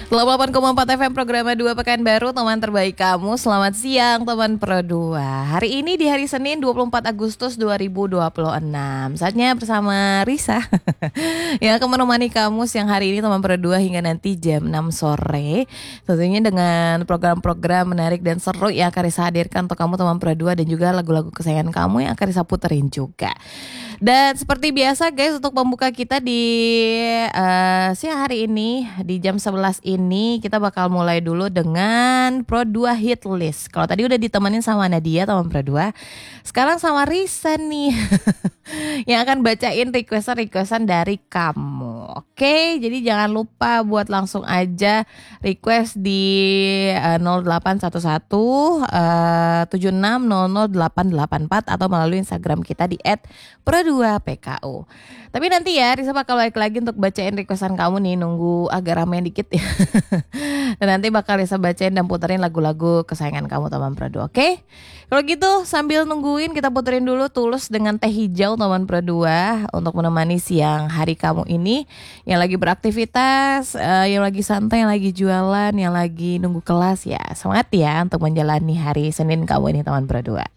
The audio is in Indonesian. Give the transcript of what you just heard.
88,4 FM program 2 Pekanbaru, teman terbaik kamu. Selamat siang teman Pro 2. Hari ini di hari Senin 24 Agustus 2026. Saatnya bersama Risa yang akan menemani kamu siang hari ini teman Pro 2 hingga nanti jam 6 sore. Tentunya dengan program-program menarik dan seru yang akan Risa hadirkan untuk kamu teman Pro 2 dan juga lagu-lagu kesayangan kamu yang akan Risa puterin juga. Dan seperti biasa guys, untuk pembuka kita di siang hari ini di jam 11 ini kita bakal mulai dulu dengan Pro 2 Hit List. Kalau tadi udah ditemenin sama Nadia teman Pro 2, sekarang sama Risa nih yang akan bacain requestan dari kamu. Oke, jadi jangan lupa buat langsung aja request di 0811 76008884 atau melalui Instagram kita di @pro2pku. Tapi nanti ya Risa bakal balik lagi untuk bacain requestan kamu nih, nunggu agak rame dikit ya. Dan nanti bakal Risa bacain dan puterin lagu-lagu kesayangan kamu teman Pro 2. Oke? Kalau gitu sambil nungguin kita puterin dulu Tulus dengan Teh Hijau teman Pro 2 untuk menemani siang hari kamu ini yang lagi beraktivitas, yang lagi santai, yang lagi jualan, yang lagi nunggu kelas ya. Semangat ya untuk menjalani hari Senin kamu ini teman Pro 2.